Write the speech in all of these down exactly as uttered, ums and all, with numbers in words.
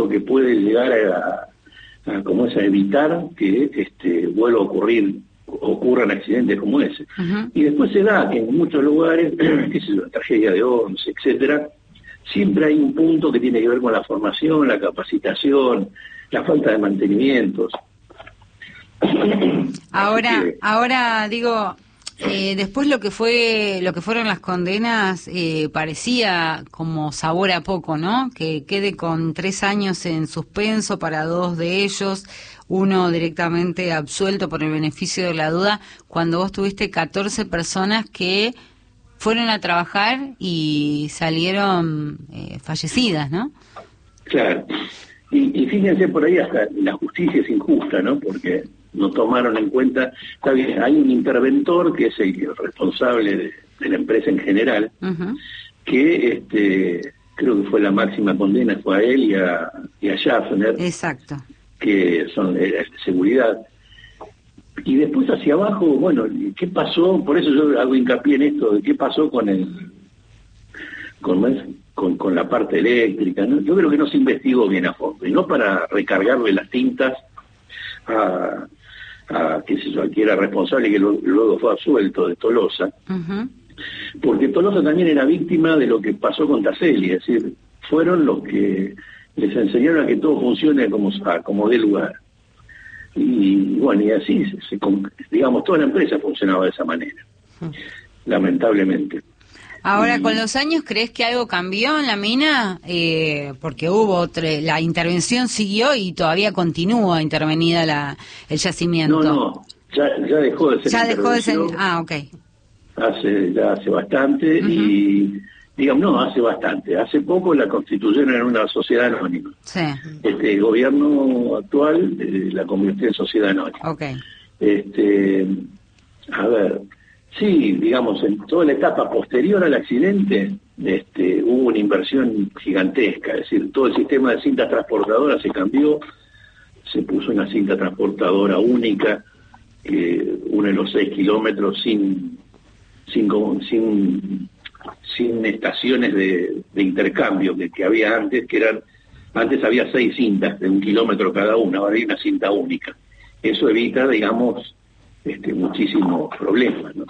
único que puede llegar a, a, como es, a evitar que este, vuelva a ocurrir, ocurran accidentes como ese. Uh-huh. Y después se da que en muchos lugares, qué sé yo, la tragedia de Once, etcétera, siempre hay un punto que tiene que ver con la formación, la capacitación, la falta de mantenimientos. Ahora, que... ahora digo, eh, después lo que fue, lo que fueron las condenas eh, parecía como sabor a poco, ¿no? Que quede con tres años en suspenso para dos de ellos, uno directamente absuelto por el beneficio de la duda, cuando vos tuviste catorce personas que fueron a trabajar y salieron eh, fallecidas, ¿no? Claro. Y, y fíjense, por ahí hasta la justicia es injusta, ¿no? Porque no tomaron en cuenta, está bien, hay un interventor que es el responsable de, de la empresa en general, uh-huh. que este creo que fue la máxima condena, fue a él y a, y a Schaffner. Exacto. Que son de seguridad. Y después hacia abajo, bueno, ¿qué pasó? Por eso yo hago hincapié en esto, de qué pasó con el con, con, con la parte eléctrica, ¿no? Yo creo que no se investigó bien a fondo, y no para recargarle las tintas a, a qué sé yo, a quien era responsable y que lo, luego fue absuelto, de Tolosa, uh-huh. porque Tolosa también era víctima de lo que pasó con Taselli, es decir, fueron los que les enseñaron a que todo funcione como, como dé lugar. Y bueno, y así, se, se, digamos, toda la empresa funcionaba de esa manera, uh-huh. lamentablemente. Ahora, con los años, ¿crees que algo cambió en la mina? Eh, porque hubo otra, la intervención siguió y todavía continúa intervenida la, el yacimiento. No, no, ya, ya dejó de ser Ya dejó de ser, ah, ok. Hace, ya hace bastante, uh-huh. y, digamos, no, hace bastante. Hace poco la constituyeron en una sociedad anónima. Sí. Este, el gobierno actual eh, la convirtió en sociedad anónima. Ok. Este, a ver... Sí, digamos, en toda la etapa posterior al accidente este, hubo una inversión gigantesca, es decir, todo el sistema de cintas transportadoras se cambió, se puso una cinta transportadora única que une los seis kilómetros sin sin sin, sin estaciones de, de intercambio que, que había antes, que eran antes había seis cintas de un kilómetro cada una, ahora hay una cinta única. Eso evita, digamos, este, muchísimos problemas, ¿no?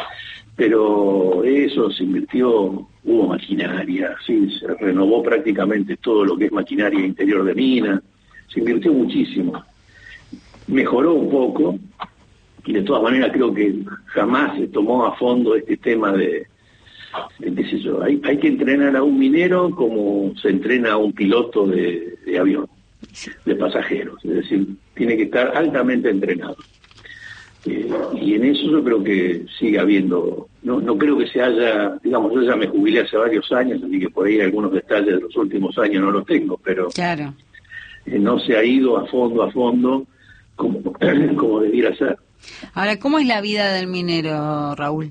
Pero eso se invirtió, hubo maquinaria, sí, se renovó prácticamente todo lo que es maquinaria interior de mina, se invirtió muchísimo, mejoró un poco, y de todas maneras creo que jamás se tomó a fondo este tema de, de qué sé yo, hay, hay que entrenar a un minero como se entrena a un piloto de, de avión, de pasajeros, es decir, tiene que estar altamente entrenado. Eh, y en eso yo creo que sigue habiendo, no no creo que se haya, digamos, yo ya me jubilé hace varios años, así que por ahí algunos detalles de los últimos años no los tengo, pero claro. eh, no se ha ido a fondo, a fondo, como, como debiera ser. Ahora, ¿cómo es la vida del minero, Raúl?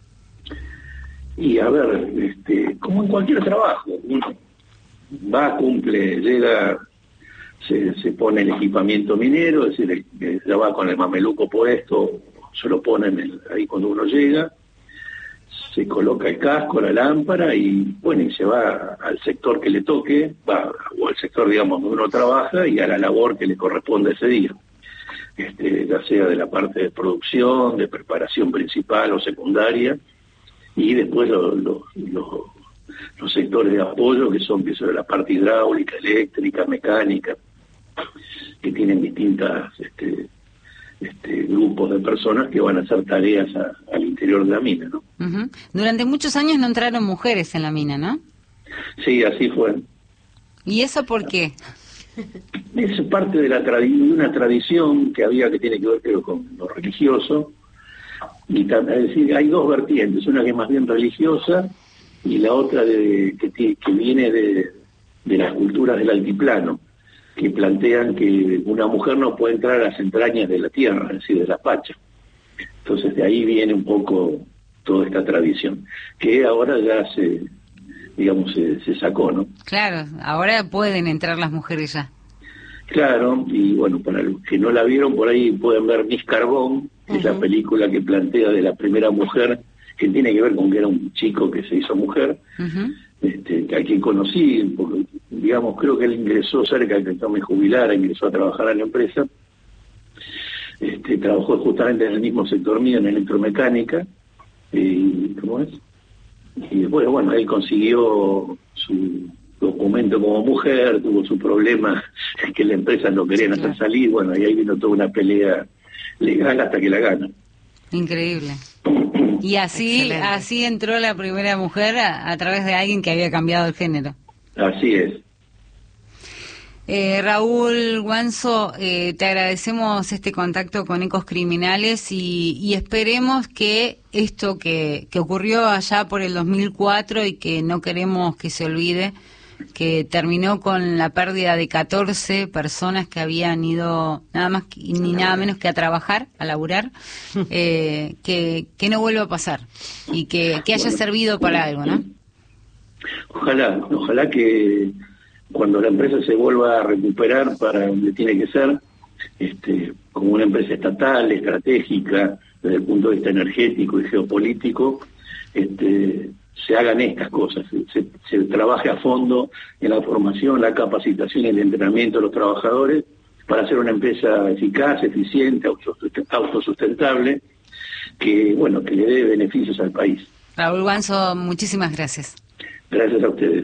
Y a ver, este, como en cualquier trabajo, uno va, cumple, llega... Se, se pone el equipamiento minero, es decir, ya va con el mameluco puesto, se lo ponen el, ahí cuando uno llega, se coloca el casco, la lámpara y bueno, y se va al sector que le toque, va, o al sector, digamos, donde uno trabaja y a la labor que le corresponde ese día, este, ya sea de la parte de producción, de preparación principal o secundaria, y después lo, lo, lo, los sectores de apoyo que son, que son la parte hidráulica, eléctrica, mecánica, que tienen distintas este, este, grupos de personas que van a hacer tareas a, al interior de la mina, ¿no? Uh-huh. Durante muchos años no entraron mujeres en la mina, ¿no? Sí, así fue. ¿Y eso por qué? Es parte de la tradi- de una tradición que había, que tiene que ver, creo, con lo religioso, y t- es decir, hay dos vertientes, una que es más bien religiosa y la otra de, que, t- que viene de, de las culturas del altiplano, que plantean que una mujer no puede entrar a las entrañas de la tierra, es decir, de la pacha. Entonces de ahí viene un poco toda esta tradición, que ahora ya se, digamos, se, se sacó, ¿no? Claro, ahora pueden entrar las mujeres ya. Claro, y bueno, para los que no la vieron, por ahí pueden ver Miss Carbón, que uh-huh. es la película que plantea de la primera mujer, que tiene que ver con que era un chico que se hizo mujer, uh-huh. este, a quien conocí, porque, digamos, creo que él ingresó cerca de que yo me jubilara, ingresó a trabajar a la empresa, este, trabajó justamente en el mismo sector mío, en electromecánica, y ¿cómo es? Y después, bueno, él consiguió su documento como mujer, tuvo su problema, que la empresa no querían hacer salir, bueno, y ahí vino toda una pelea legal hasta que la gana. Increíble. Y así Excelente. así entró la primera mujer a, a través de alguien que había cambiado el género. Así es. Eh, Raúl Guanzo, eh, te agradecemos este contacto con Ecos Criminales y, y esperemos que esto que, que ocurrió allá por el dos mil cuatro y que no queremos que se olvide, que terminó con la pérdida de catorce personas que habían ido nada más que, ni nada menos que a trabajar, a laburar, eh, que, que no vuelva a pasar y que, que haya Bueno, servido para algo, ¿no? Ojalá, ojalá que cuando la empresa se vuelva a recuperar para donde tiene que ser, este, como una empresa estatal, estratégica, desde el punto de vista energético y geopolítico, este, se hagan estas cosas, se, se trabaje a fondo en la formación, la capacitación y el entrenamiento de los trabajadores para hacer una empresa eficaz, eficiente, autosustentable, que, bueno, que le dé beneficios al país. Raúl Guanzo, muchísimas gracias. Gracias a ustedes.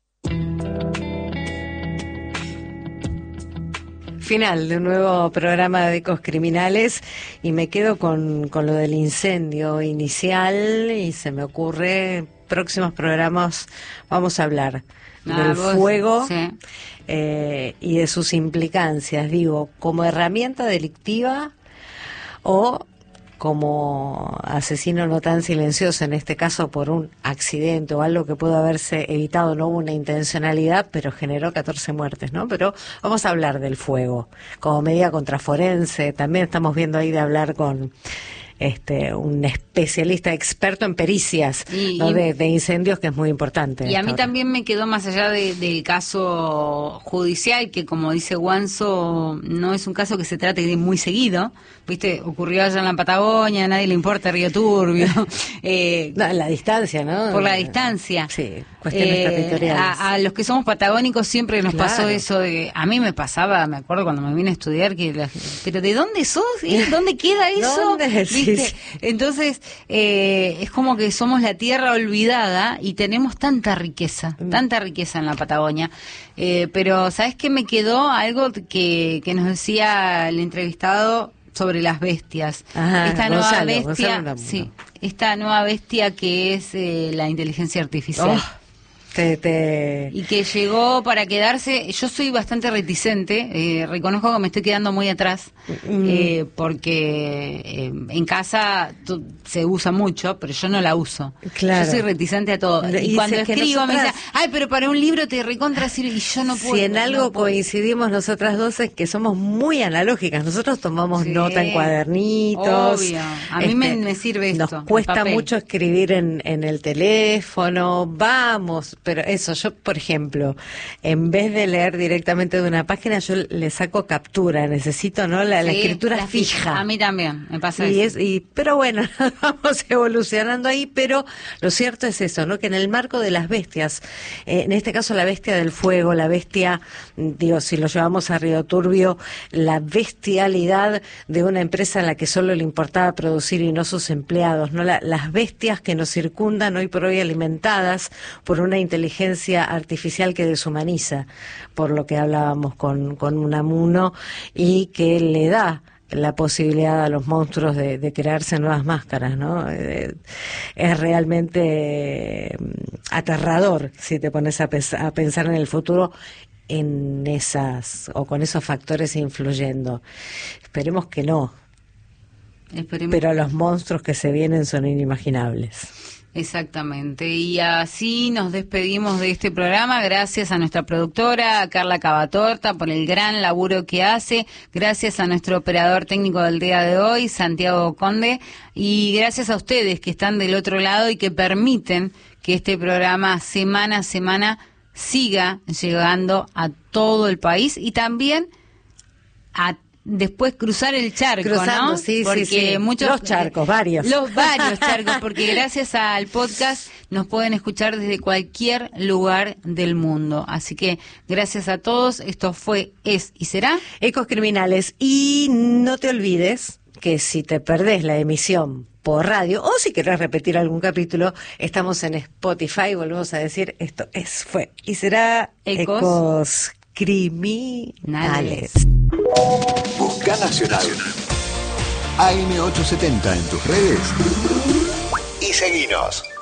Final de un nuevo programa de Ecos Criminales y me quedo con, con lo del incendio inicial y se me ocurre, próximos programas vamos a hablar Ah, del vos, fuego sí. eh, y de sus implicancias, digo, como herramienta delictiva o como asesino no tan silencioso, en este caso por un accidente o algo que pudo haberse evitado, no hubo una intencionalidad, pero generó catorce muertes, ¿no? Pero vamos a hablar del fuego como medida contraforense, también estamos viendo ahí de hablar con este un especialista experto en pericias, Y- ¿no? y- de, de incendios, que es muy importante. Y a mí ahora. también me quedó más allá de- del caso judicial, que como dice Guanzo, no es un caso que se trate de muy seguido. Viste, ocurrió allá en la Patagonia, a nadie le importa Río Turbio. eh, No, la distancia, ¿no? por la distancia. Sí, cuestiones Eh, territoriales. A, a los que somos patagónicos siempre nos Claro. pasó eso de, a mí me pasaba, me acuerdo cuando me vine a estudiar, que la- pero ¿de dónde sos? ¿Eh? ¿Dónde queda eso? ¿Dónde? Sí, ¿Viste? sí. Entonces, eh, es como que somos la tierra olvidada y tenemos tanta riqueza, Mm. tanta riqueza en la Patagonia. Eh, pero, ¿sabes qué me quedó? Algo que, que nos decía el entrevistado sobre las bestias. Ajá, esta nueva Gonzalo, bestia, Gonzalo Unamuno. sí, esta nueva bestia que es eh, la inteligencia artificial. Oh, te, te... Y que llegó para quedarse. Yo soy bastante reticente, eh, reconozco que me estoy quedando muy atrás, Mm. eh, porque eh, en casa tu- se usa mucho, pero yo no la uso. Claro. Yo soy reticente a todo. Y Y, cuando es que escribo me nosotras- dicen, ay, pero para un libro te recontra sirve", y yo no puedo. Si en algo no puedo. coincidimos nosotras dos es que somos muy analógicas. Nosotros tomamos Sí, nota en cuadernitos. obvio. A mí me- me sirve esto, Nos el cuesta papel. mucho escribir en, en el teléfono. Vamos, pero eso, yo, por ejemplo, en vez de leer directamente de una página, yo le saco captura. Necesito, ¿no? La, la Sí, escritura la fija. A mí también, me pasa Y eso. es, y, pero bueno, vamos evolucionando ahí, pero lo cierto es eso, ¿no? Que en el marco de las bestias, eh, en este caso la bestia del fuego, la bestia, digo, si lo llevamos a Río Turbio, la bestialidad de una empresa a la que solo le importaba producir y no sus empleados, ¿no? La- las bestias que nos circundan hoy por hoy alimentadas por una inteligencia artificial que deshumaniza, por lo que hablábamos con, con Unamuno, y que le da la posibilidad a los monstruos de, de crearse nuevas máscaras, ¿no? Eh, es realmente eh, aterrador si te pones a, pes- a pensar en el futuro en esas o con esos factores influyendo. Esperemos que no, Esperemos. pero los monstruos que se vienen son inimaginables. Exactamente, y así nos despedimos de este programa. Gracias a nuestra productora, a Carla Cavatorta, por el gran laburo que hace. Gracias a nuestro operador técnico del día de hoy, Santiago Conde. Y gracias a ustedes que están del otro lado y que permiten que este programa semana a semana siga llegando a todo el país y también a después cruzar el charco, Cruzando, ¿no? sí, porque sí, sí. muchos Los charcos, varios. Los varios charcos, porque gracias al podcast nos pueden escuchar desde cualquier lugar del mundo. Así que gracias a todos. Esto fue, es y será Ecos Criminales. Y no te olvides que si te perdés la emisión por radio o si querés repetir algún capítulo, estamos en Spotify. Volvemos a decir, esto es, fue y será Ecos, Ecos Criminales. Busca Nacional. A M ochocientos setenta en tus redes y seguinos.